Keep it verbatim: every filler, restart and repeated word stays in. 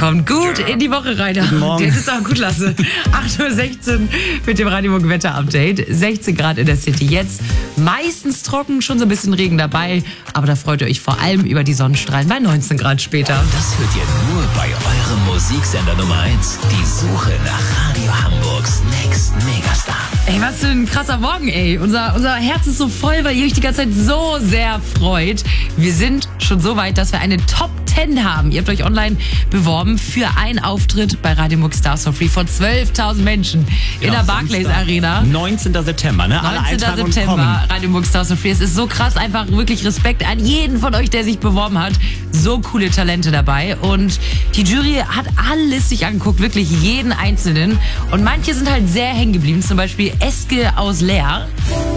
Kommt gut in die Woche rein. Guten Morgen. Das ist auch gut, Lasse. acht Uhr sechzehn mit dem Radio Wetter Update. sechzehn Grad in der City jetzt. Meistens trocken, schon so ein bisschen Regen dabei. Aber da freut ihr euch vor allem über die Sonnenstrahlen bei neunzehn Grad später. Das hört ihr nur bei eurem Musiksender Nummer eins. Die Suche nach Radio Hamburgs Next Megastar. Ey, was für ein krasser Morgen, ey. Unser, unser Herz ist so voll, weil ihr euch die ganze Zeit so sehr freut. Wir sind schon so weit, dass wir eine Top zehn haben. Ihr habt euch online beworben für einen Auftritt bei Radio Mux Stars for Free von zwölftausend Menschen in Genau, der Barclays Arena. neunzehnten September, ne? Alle neunzehnten eintragen und September, kommen. Radio Mux Stars for Free. Es ist so krass, einfach wirklich Respekt an jeden von euch, der sich beworben hat. So coole Talente dabei. Und die Jury hat alles sich angeguckt, wirklich jeden Einzelnen. Und manche sind halt sehr hängen geblieben. Zum Beispiel Eske aus Leer.